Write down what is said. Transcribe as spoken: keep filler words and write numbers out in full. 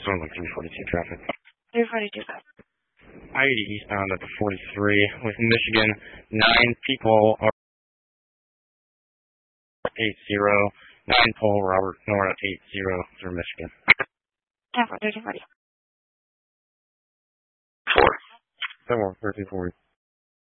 Sounds like three forty-two traffic. three forty-two. I eighty eastbound at the forty-three with Michigan. Nine people are eight zero. Nine pole Robert Nord at eight zero through Michigan. ten forty, thirteen forty. Four. Seven, thirteen forty.